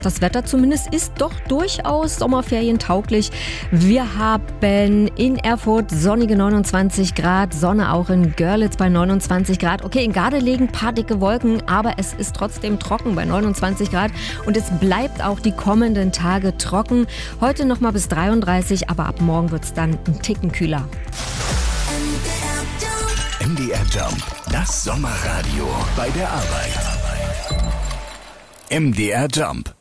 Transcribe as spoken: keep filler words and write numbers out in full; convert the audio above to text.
Das Wetter zumindest ist doch durchaus sommerferientauglich. Wir haben in Erfurt sonnige neunundzwanzig Grad, Sonne auch in Görlitz bei neunundzwanzig Grad. Okay, in Gardelegen ein paar dicke Wolken, aber es ist trotzdem trocken bei neunundzwanzig Grad und es bleibt auch die kommenden Tage trocken. Heute noch mal bis dreiunddreißig, aber ab morgen wird es dann ein Ticken kühler. M D R Jump, das Sommerradio bei der Arbeit. M D R Jump.